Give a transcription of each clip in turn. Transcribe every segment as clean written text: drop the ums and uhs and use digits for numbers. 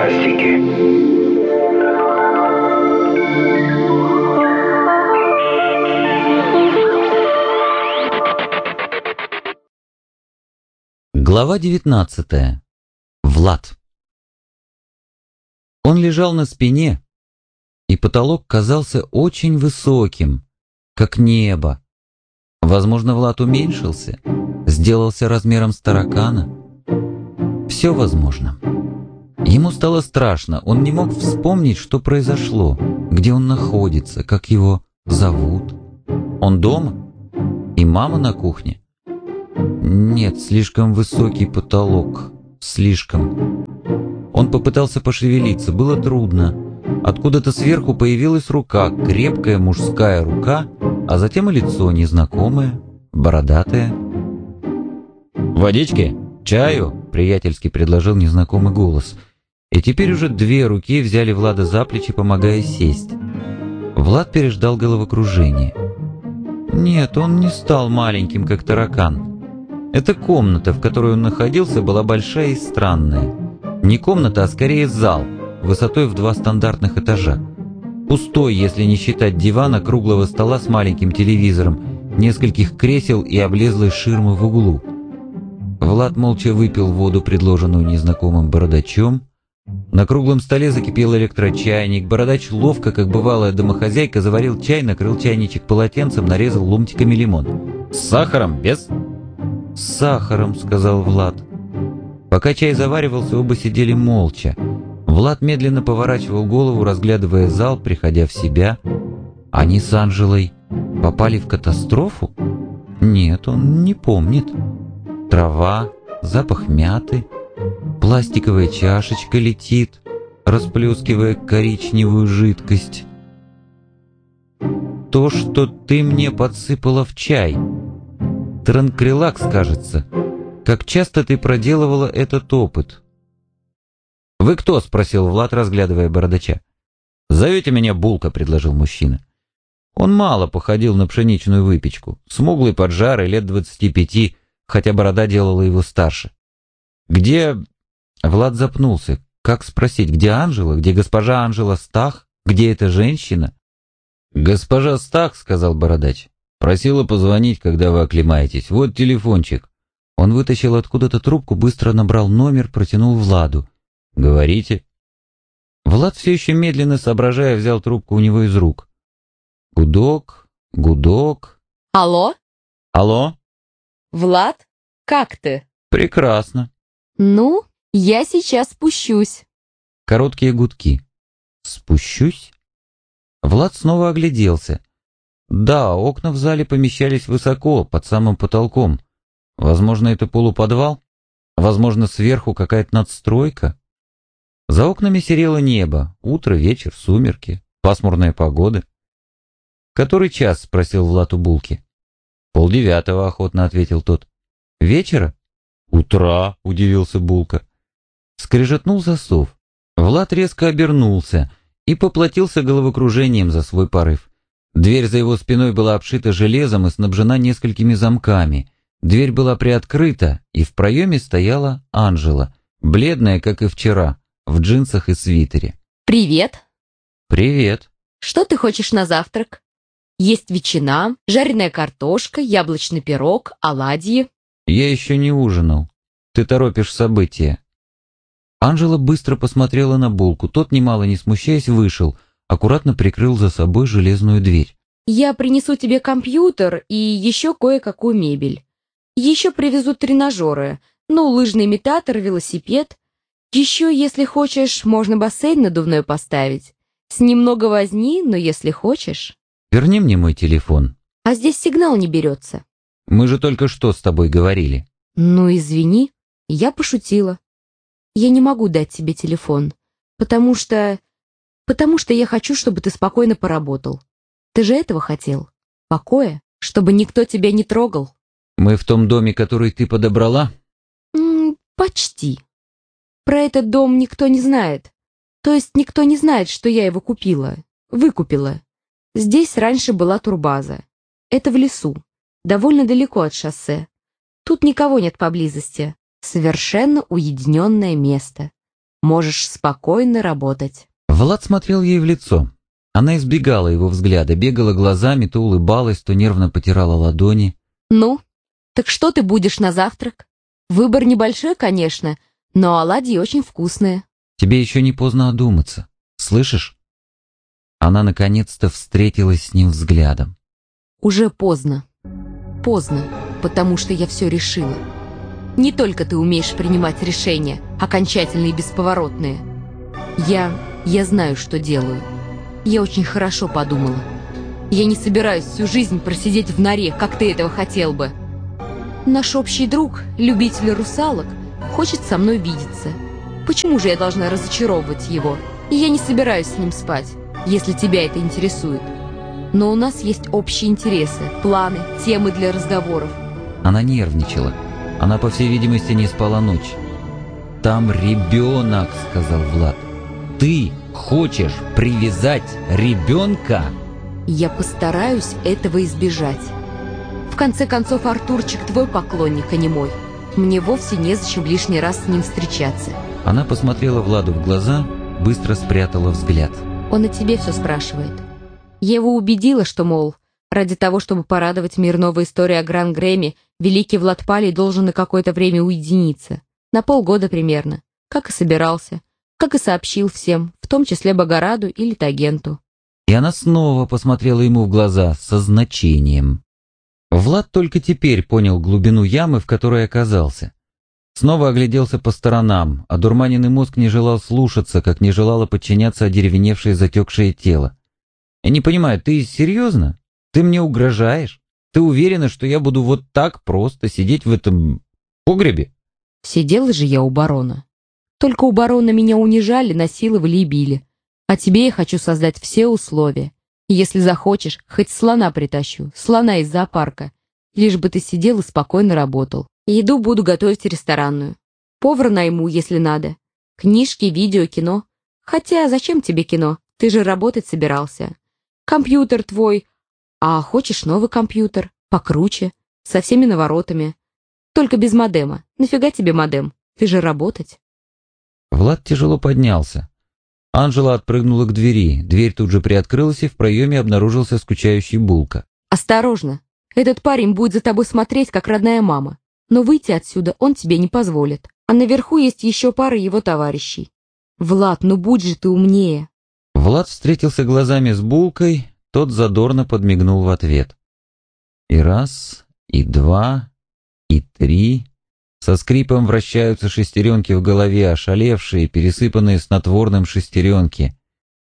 ужастики. Глава 19. Влад. Он лежал на спине, и потолок казался очень высоким, как небо. Возможно, Влад уменьшился, сделался размером с таракана. Все возможно. Ему стало страшно, он не мог вспомнить, что произошло, где он находится, как его зовут. Он дома? И мама на кухне? Нет, слишком высокий потолок. Слишком. Он попытался пошевелиться, было трудно. Откуда-то сверху появилась рука, крепкая мужская рука, а затем и лицо незнакомое, бородатое. «Водички? Чаю?» — приятельски предложил незнакомый голос. И теперь уже две руки взяли Влада за плечи, помогая сесть. Влад переждал головокружение. Нет, он не стал маленьким, как таракан. Эта комната, в которой он находился, была большая и странная. Не комната, а скорее зал, высотой в 2 стандартных этажа. Пустой, если не считать дивана, круглого стола с маленьким телевизором, нескольких кресел и облезлой ширмы в углу. Влад молча выпил воду, предложенную незнакомым бородачом. На круглом столе закипел электрочайник. Бородач ловко, как бывалая домохозяйка, заварил чай, накрыл чайничек полотенцем, нарезал ломтиками лимон. «С сахаром? Без?» «С сахаром», — сказал Влад. Пока чай заваривался, оба сидели молча. Влад медленно поворачивал голову, разглядывая зал, приходя в себя. Они с Анжелой попали в катастрофу? Нет, он не помнит. Трава, запах мяты, пластиковая чашечка летит, расплескивая коричневую жидкость. «То, что ты мне подсыпала в чай. Транкрилакс, кажется. Как часто ты проделывала этот опыт?» «Вы кто?» — спросил Влад, разглядывая бородача. «Зовите меня Булка», — предложил мужчина. Он мало походил на пшеничную выпечку, смуглый, поджарый, лет 25, хотя борода делала его старше. «Где...» — Влад запнулся. Как спросить, где Анжела, где госпожа Анжела Стах, где эта женщина? «Госпожа Стах», — сказал бородач, — «просила позвонить, когда вы оклемаетесь. Вот телефончик». Он вытащил откуда-то трубку, быстро набрал номер, протянул Владу. «Говорите». Влад, все еще медленно соображая, взял трубку у него из рук. Гудок, гудок. Алло? Алло? Влад, как ты? Прекрасно. Ну, я сейчас спущусь. Короткие гудки. Спущусь? Влад снова огляделся. Да, окна в зале помещались высоко, под самым потолком. Возможно, это полуподвал? Возможно, сверху какая-то надстройка? За окнами серело небо. Утро, вечер, сумерки, пасмурная погода. «Который час?» — спросил Влад у Булки. 8:30, охотно ответил тот. «Вечера?» «Утра», — удивился Булка. Скрежетнул засов. Влад резко обернулся и поплатился головокружением за свой порыв. Дверь за его спиной была обшита железом и снабжена несколькими замками. Дверь была приоткрыта, и в проеме стояла Анжела, бледная, как и вчера, в джинсах и свитере. Привет. Привет. Что ты хочешь на завтрак? Есть ветчина, жареная картошка, яблочный пирог, оладьи. Я еще не ужинал. Ты торопишь события. Анжела быстро посмотрела на Булку. Тот, немало не смущаясь, вышел, аккуратно прикрыл за собой железную дверь. Я принесу тебе компьютер и еще кое-какую мебель. Еще привезу тренажеры, лыжный имитатор, велосипед. Еще, если хочешь, можно бассейн надувной поставить. С ним много возни, но если хочешь... Верни мне мой телефон. А здесь сигнал не берется. Мы же только что с тобой говорили. Ну, извини, я пошутила. Я не могу дать тебе телефон, потому что я хочу, чтобы ты спокойно поработал. Ты же этого хотел? Покоя? Чтобы никто тебя не трогал? Мы в том доме, который ты подобрала? Почти. Про этот дом никто не знает. То есть никто не знает, что я его выкупила. Здесь раньше была турбаза. Это в лесу, довольно далеко от шоссе. Тут никого нет поблизости. Совершенно уединенное место. Можешь спокойно работать. Влад смотрел ей в лицо. Она избегала его взгляда, бегала глазами, то улыбалась, то нервно потирала ладони. Ну, так что ты будешь на завтрак? Выбор небольшой, конечно, но оладьи очень вкусные. Тебе еще не поздно одуматься. Слышишь? Она наконец-то встретилась с ним взглядом. Уже поздно. Поздно, потому что я все решила. Не только ты умеешь принимать решения, окончательные и бесповоротные. Я знаю, что делаю. Я очень хорошо подумала. Я не собираюсь всю жизнь просидеть в норе, как ты этого хотел бы. Наш общий друг, любитель русалок, хочет со мной видеться. Почему же я должна разочаровывать его? И я не собираюсь с ним спать, если тебя это интересует. Но у нас есть общие интересы, планы, темы для разговоров. Она нервничала. Она, по всей видимости, не спала ночь. «Там ребенок», — сказал Влад. «Ты хочешь привязать ребенка?» Я постараюсь этого избежать. В конце концов, Артурчик твой поклонник, а не мой. Мне вовсе незачем лишний раз с ним встречаться. Она посмотрела Владу в глаза, быстро спрятала взгляд. Он о тебе все спрашивает. Я его убедила, что, мол, ради того, чтобы порадовать мир новой истории о Гран-Грэме, великий Влад Палий должен на какое-то время уединиться. На полгода примерно. Как и собирался. Как и сообщил всем, в том числе Богораду и Литагенту. И она снова посмотрела ему в глаза со значением. Влад только теперь понял глубину ямы, в которой оказался. Снова огляделся по сторонам, а дурманенный мозг не желал слушаться, как не желало подчиняться одеревеневшее затекшее тело. «Я не понимаю, ты серьезно? Ты мне угрожаешь? Ты уверена, что я буду вот так просто сидеть в этом погребе?» Сидела же я у барона. Только у барона меня унижали, насиловали и били. А тебе я хочу создать все условия. Если захочешь, хоть слона притащу, слона из зоопарка. Лишь бы ты сидел и спокойно работал. Еду буду готовить ресторанную. Повара найму, если надо. Книжки, видео, кино. Хотя зачем тебе кино? Ты же работать собирался. Компьютер твой. А хочешь новый компьютер? Покруче. Со всеми наворотами. Только без модема. Нафига тебе модем? Ты же работать. Влад тяжело поднялся. Анжела отпрыгнула к двери. Дверь тут же приоткрылась, и в проеме обнаружился скучающий Булка. Осторожно. Этот парень будет за тобой смотреть, как родная мама. Но выйти отсюда он тебе не позволит. А наверху есть еще пара его товарищей. Влад, ну будь же ты умнее. Влад встретился глазами с Булкой, тот задорно подмигнул в ответ. И раз, и два, и три. Со скрипом вращаются шестеренки в голове, ошалевшие, пересыпанные снотворным шестеренки.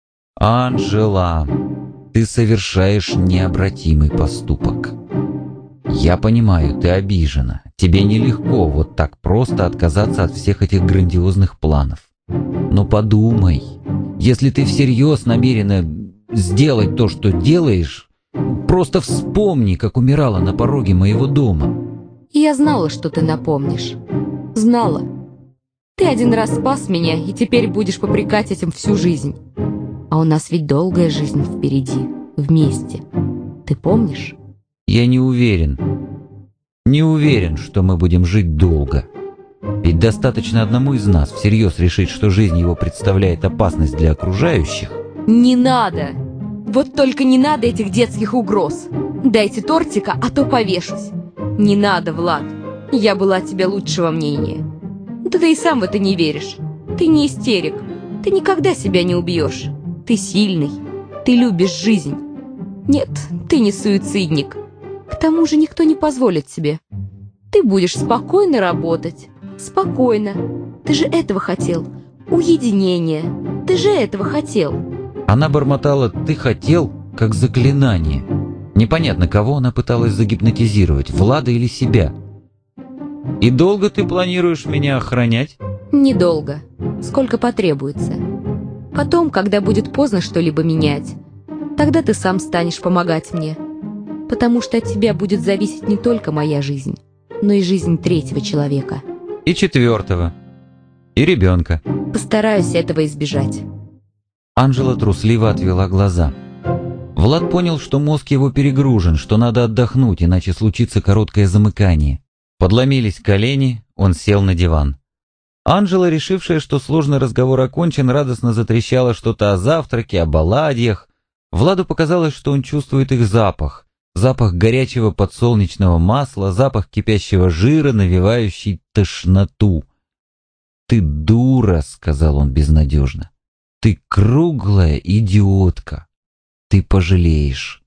«Анжела, ты совершаешь необратимый поступок. Я понимаю, ты обижена. Тебе нелегко вот так просто отказаться от всех этих грандиозных планов. Но подумай, если ты всерьез намерена сделать то, что делаешь, просто вспомни, как умирала на пороге моего дома». Я знала, что ты напомнишь. Знала. Ты один раз спас меня, и теперь будешь попрекать этим всю жизнь. А у нас ведь долгая жизнь впереди, вместе. Ты помнишь? Я не уверен. Не уверен, что мы будем жить долго. Ведь достаточно одному из нас всерьез решить, что жизнь его представляет опасность для окружающих. Не надо! Вот только не надо этих детских угроз. Дайте тортика, а то повешусь. Не надо, Влад. Я была о тебе лучшего мнения. Да ты и сам в это не веришь. Ты не истерик. Ты никогда себя не убьешь. Ты сильный. Ты любишь жизнь. Нет, ты не суицидник. К тому же никто не позволит тебе. Ты будешь спокойно работать. Спокойно. Ты же этого хотел. Уединение. Ты же этого хотел. Она бормотала «ты хотел» как заклинание. Непонятно, кого она пыталась загипнотизировать, Влада или себя. «И долго ты планируешь меня охранять?» Недолго. Сколько потребуется. Потом, когда будет поздно что-либо менять, тогда ты сам станешь помогать мне. Потому что от тебя будет зависеть не только моя жизнь, но и жизнь третьего человека. И четвертого. И ребенка. Постараюсь этого избежать. Анжела трусливо отвела глаза. Влад понял, что мозг его перегружен, что надо отдохнуть, иначе случится короткое замыкание. Подломились колени, он сел на диван. Анжела, решившая, что сложный разговор окончен, радостно затрещала что-то о завтраке, об оладьях. Владу показалось, что он чувствует их запах. Запах горячего подсолнечного масла, запах кипящего жира, навевающий тошноту. «Ты дура», — сказал он безнадежно. «Ты круглая идиотка. Ты пожалеешь».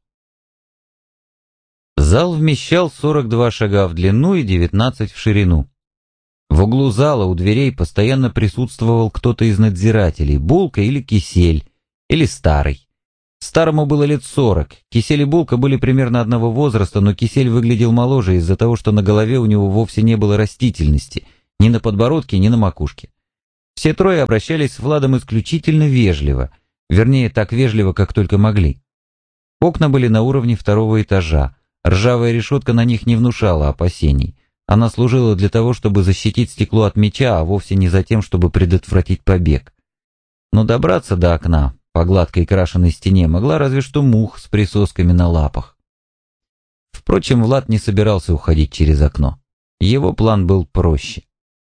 Зал вмещал 42 шага в длину и 19 в ширину. В углу зала у дверей постоянно присутствовал кто-то из надзирателей, Булка или Кисель, или Старый. Старому было лет 40, Кисель и Булка были примерно одного возраста, но Кисель выглядел моложе из-за того, что на голове у него вовсе не было растительности, ни на подбородке, ни на макушке. Все трое обращались с Владом исключительно вежливо, вернее, так вежливо, как только могли. Окна были на уровне второго этажа, ржавая решетка на них не внушала опасений. Она служила для того, чтобы защитить стекло от мяча, а вовсе не за тем, чтобы предотвратить побег. Но добраться до окна по гладкой крашеной стене могла разве что мух с присосками на лапах. Впрочем, Влад не собирался уходить через окно. Его план был проще.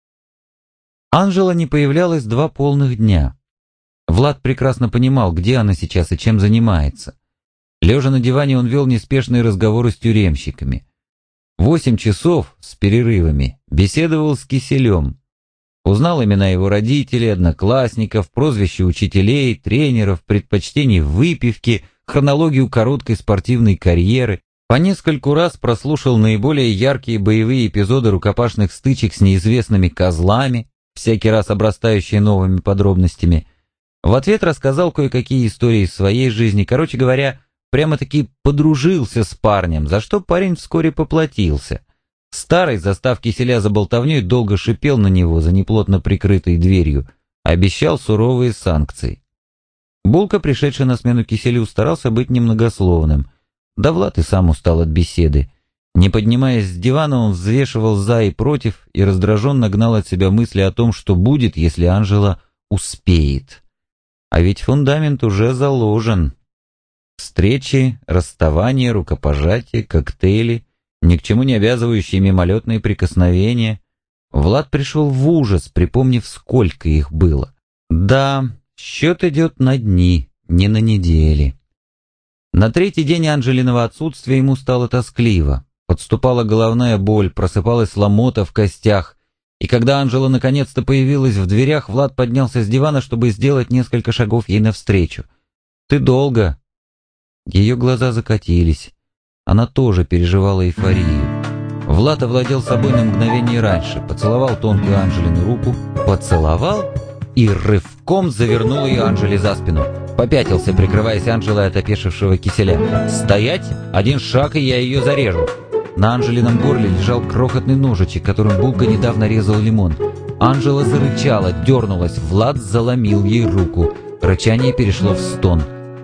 Анжела не появлялась 2 полных дня. Влад прекрасно понимал, где она сейчас и чем занимается. Лежа на диване, он вел неспешные разговоры с тюремщиками. 8 часов с перерывами беседовал с Киселем. Узнал имена его родителей, одноклассников, прозвища учителей, тренеров, предпочтений в выпивке, хронологию короткой спортивной карьеры. По нескольку раз прослушал наиболее яркие боевые эпизоды рукопашных стычек с неизвестными козлами, всякий раз обрастающие новыми подробностями. В ответ рассказал кое-какие истории из своей жизни. Короче говоря, прямо-таки подружился с парнем, за что парень вскоре поплатился. Старый, застав Киселя за болтовней, долго шипел на него за неплотно прикрытой дверью, обещал суровые санкции. Булка, пришедший на смену Киселю, старался быть немногословным. Да Влад и сам устал от беседы. Не поднимаясь с дивана, он взвешивал за и против и раздраженно гнал от себя мысли о том, что будет, если Анжела успеет. А ведь фундамент уже заложен. Встречи, расставания, рукопожатия, коктейли, ни к чему не обязывающие мимолетные прикосновения. Влад пришел в ужас, припомнив, сколько их было. Да, счет идет на дни, не на недели. На 3-й день Анжелиного отсутствия ему стало тоскливо. Подступала головная боль, просыпалась ломота в костях. И когда Анжела наконец-то появилась в дверях, Влад поднялся с дивана, чтобы сделать несколько шагов ей навстречу. «Ты долго?» Ее глаза закатились. Она тоже переживала эйфорию. Влад овладел собой на мгновение раньше, поцеловал тонкую Анжелину руку, поцеловал и рывком завернул ее Анжеле за спину. Попятился, прикрываясь Анжелой от опешившего Киселя. «Стоять! 1 шаг, и я ее зарежу!» На Анжелином горле лежал крохотный ножичек, которым Булка недавно резал лимон. Анжела зарычала, дернулась, Влад заломил ей руку. Рычание перешло в стон.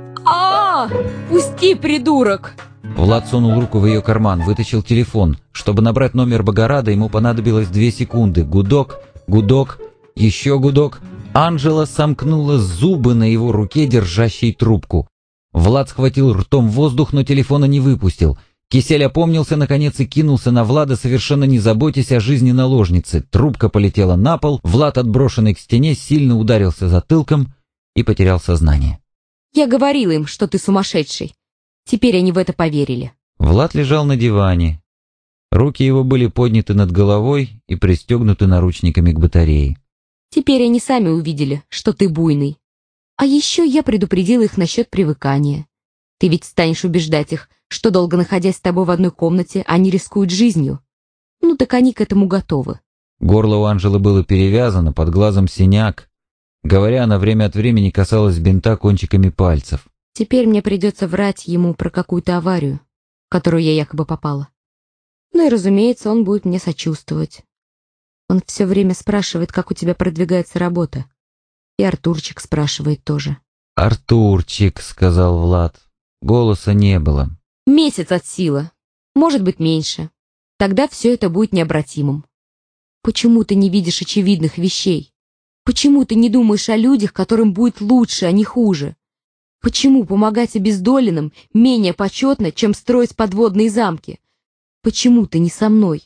Пусти, придурок!» Влад сунул руку в ее карман, вытащил телефон. Чтобы набрать номер Богорада, ему понадобилось 2 секунды. Гудок, гудок, еще гудок. Анжела сомкнула зубы на его руке, держащей трубку. Влад схватил ртом воздух, но телефона не выпустил. Кисель опомнился наконец и кинулся на Влада, совершенно не заботясь о жизни наложницы. Трубка полетела на пол, Влад, отброшенный к стене, сильно ударился затылком и потерял сознание. «Я говорила им, что ты сумасшедший. Теперь они в это поверили». Влад лежал на диване. Руки его были подняты над головой и пристегнуты наручниками к батарее. «Теперь они сами увидели, что ты буйный. А еще я предупредила их насчет привыкания. Ты ведь станешь убеждать их, что долго находясь с тобой в одной комнате, они рискуют жизнью. Ну так они к этому готовы». Горло у Анжелы было перевязано, под глазом синяк. Говоря, она время от времени касалась бинта кончиками пальцев. «Теперь мне придется врать ему про какую-то аварию, в которую я якобы попала. Ну и, разумеется, он будет мне сочувствовать. Он все время спрашивает, как у тебя продвигается работа. И Артурчик спрашивает тоже». «Артурчик», — сказал Влад. Голоса не было. «Месяц от силы. Может быть, меньше. Тогда все это будет необратимым. Почему ты не видишь очевидных вещей? Почему ты не думаешь о людях, которым будет лучше, а не хуже? Почему помогать обездоленным менее почетно, чем строить подводные замки? Почему ты не со мной?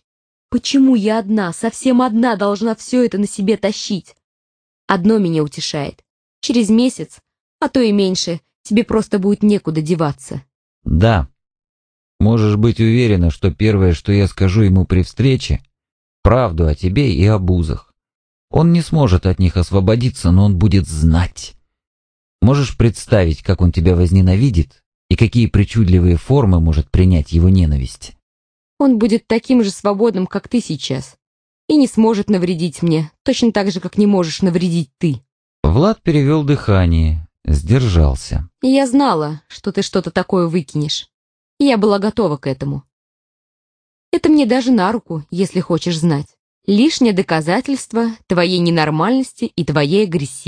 Почему я одна, совсем одна, должна все это на себе тащить? Одно меня утешает. Через месяц, а то и меньше, тебе просто будет некуда деваться. Да. Можешь быть уверена, что первое, что я скажу ему при встрече, правду о тебе и об узах. Он не сможет от них освободиться, но он будет знать. Можешь представить, как он тебя возненавидит и какие причудливые формы может принять его ненависть? Он будет таким же свободным, как ты сейчас, и не сможет навредить мне, точно так же, как не можешь навредить ты. Влад перевел дыхание, сдержался. И я знала, что ты что-то такое выкинешь. И я была готова к этому. Это мне даже на руку, если хочешь знать. Лишнее доказательство твоей ненормальности и твоей агрессивности.